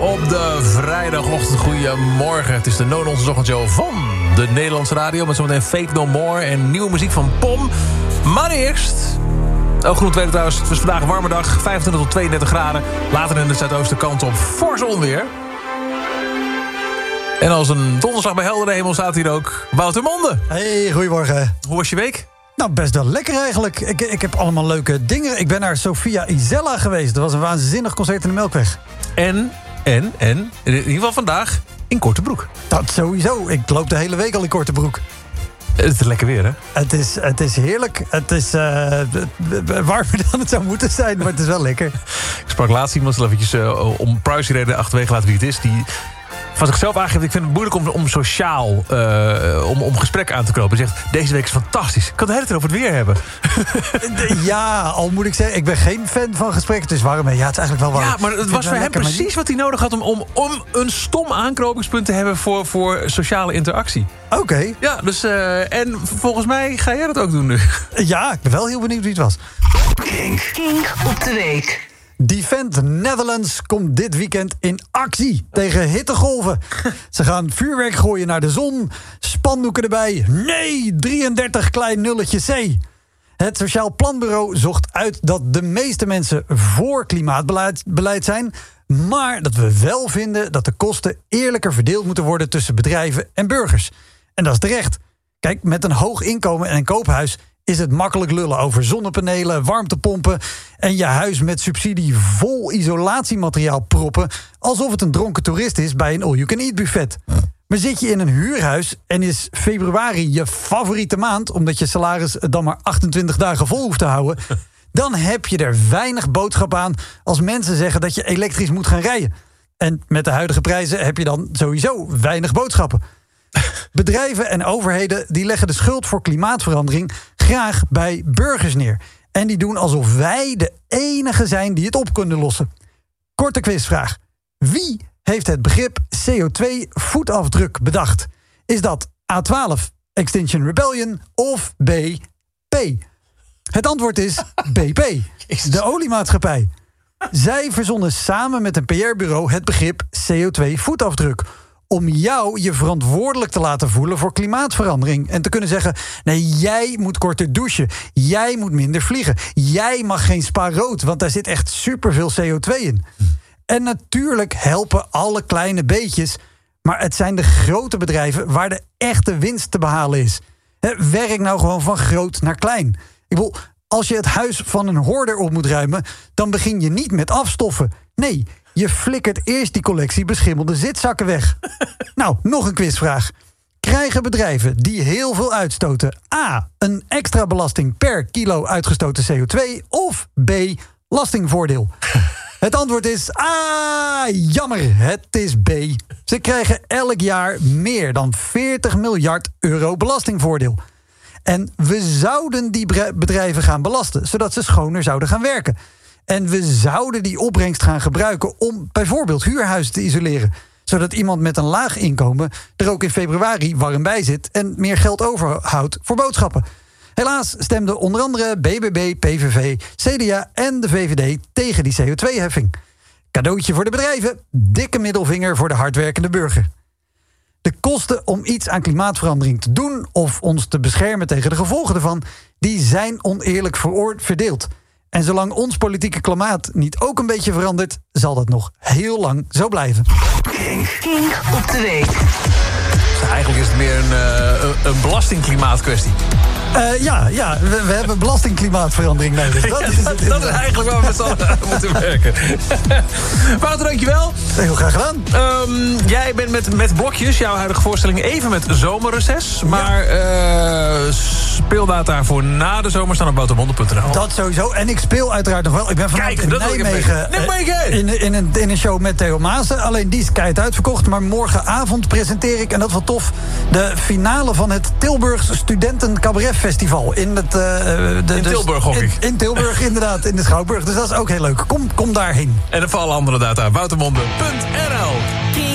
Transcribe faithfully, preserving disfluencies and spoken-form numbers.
Op de vrijdagochtend, goedemorgen. Het is de No-Nonsense ochtendshow van de Nederlandse radio... met zometeen Fake No More en nieuwe muziek van Pom. Maar eerst... Ook genoeg tweede trouwens, het is vandaag een warme dag. vijfentwintig tot tweeëndertig graden. Later in de zuidoosten kant op fors onweer. En als een donderslag bij heldere hemel staat hier ook Wouter Monde. Hey, goedemorgen. Hoe was je week? Nou, best wel lekker eigenlijk. Ik, ik heb allemaal leuke dingen. Ik ben naar Sofia Isella geweest. Dat was een waanzinnig concert in de Melkweg. En, en, en, in ieder geval vandaag in korte broek. Dat sowieso. Ik loop de hele week al in korte broek. Het is lekker weer, hè? Het is, het is heerlijk. Het is uh, warmer dan het zou moeten zijn, maar het is wel lekker. Ik sprak laatst iemand, zal eventjes uh, om privacyreden achterwege laten wie het is... die van zichzelf aangeeft, ik vind het moeilijk om, om sociaal, uh, om, om gesprek aan te knopen. Hij zegt, deze week is fantastisch. Ik kan het hele tijd over het weer hebben. Ja, al moet ik zeggen, ik ben geen fan van gesprekken. Het is warm, ja, het is eigenlijk wel warm. Ja, maar het was voor hem lekker, precies maar... wat hij nodig had... om, om, om een stom aanknopingspunt te hebben voor, voor sociale interactie. Oké. Okay. Ja, dus, uh, en volgens mij ga jij dat ook doen nu. Ja, ik ben wel heel benieuwd wie het was. Kink, Kink op de week. Defend Netherlands komt dit weekend in actie tegen hittegolven. Ze gaan vuurwerk gooien naar de zon, spandoeken erbij. Nee, drieëndertig klein nulletje C. Het Sociaal Planbureau zocht uit dat de meeste mensen voor klimaatbeleid beleid zijn... maar dat we wel vinden dat de kosten eerlijker verdeeld moeten worden... tussen bedrijven en burgers. En dat is terecht. Kijk, met een hoog inkomen en een koophuis... is het makkelijk lullen over zonnepanelen, warmtepompen... en je huis met subsidie vol isolatiemateriaal proppen... alsof het een dronken toerist is bij een all-you-can-eat buffet. Maar zit je in een huurhuis en is februari je favoriete maand... omdat je salaris dan maar achtentwintig dagen vol hoeft te houden... dan heb je er weinig boodschap aan als mensen zeggen dat je elektrisch moet gaan rijden. En met de huidige prijzen heb je dan sowieso weinig boodschappen. Bedrijven en overheden die leggen de schuld voor klimaatverandering graag bij burgers neer. En die doen alsof wij de enige zijn die het op kunnen lossen. Korte quizvraag. Wie heeft het begrip C O twee voetafdruk bedacht? Is dat A twaalf, Extinction Rebellion of B, P? Het antwoord is B P, de oliemaatschappij. Zij verzonnen samen met een P R-bureau het begrip C O twee voetafdruk... om jou je verantwoordelijk te laten voelen voor klimaatverandering. En te kunnen zeggen, nee, jij moet korter douchen. Jij moet minder vliegen. Jij mag geen spa rood, want daar zit echt superveel C O twee in. En natuurlijk helpen alle kleine beetjes... maar het zijn de grote bedrijven waar de echte winst te behalen is. He, werk nou gewoon van groot naar klein. Ik bedoel, als je het huis van een hoorder op moet ruimen... dan begin je niet met afstoffen. Nee, je flikkert eerst die collectie beschimmelde zitzakken weg. Nou, nog een quizvraag. Krijgen bedrijven die heel veel uitstoten... A, een extra belasting per kilo uitgestoten C O twee... of B, belastingvoordeel? Het antwoord is A, jammer, het is B. Ze krijgen elk jaar meer dan veertig miljard euro belastingvoordeel. En we zouden die bedrijven gaan belasten... zodat ze schoner zouden gaan werken. En we zouden die opbrengst gaan gebruiken... om bijvoorbeeld huurhuizen te isoleren... zodat iemand met een laag inkomen er ook in februari warm bij zit... en meer geld overhoudt voor boodschappen. Helaas stemden onder andere B B B, P V V, C D A en de V V D... tegen die C O twee heffing. Cadeautje voor de bedrijven, dikke middelvinger voor de hardwerkende burger. De kosten om iets aan klimaatverandering te doen... of ons te beschermen tegen de gevolgen ervan... die zijn oneerlijk verdeeld. En zolang ons politieke klimaat niet ook een beetje verandert... zal dat nog heel lang zo blijven. Kink, Kink op de week. Eigenlijk is het meer een, uh, een belastingklimaatkwestie. Uh, ja, ja we, we hebben belastingklimaatverandering nodig. Dat, ja, is, dat, dat is eigenlijk waar we met z'n allen aan moeten werken. Wouter, dankjewel. Heel graag gedaan. Um, jij bent met, met blokjes, jouw huidige voorstelling, even met zomerreces. Maar ja. uh, speeldata voor na de zomer staan op woutermonde punt n l. Dat sowieso. En ik speel uiteraard nog wel. Ik ben vanavond in Nijmegen uh, in, in, een, in een show met Theo Maassen. Alleen die is keihard uitverkocht. Maar morgenavond presenteer ik, en dat is wel tof... de finale van het Tilburgs Studenten Cabaret Festival. In, het, uh, de, in Tilburg, gok ik. In, in Tilburg, inderdaad. In de Schouwburg. Dus dat is ook heel leuk. Kom, kom daarheen. En voor alle andere data, woutermonde punt n l.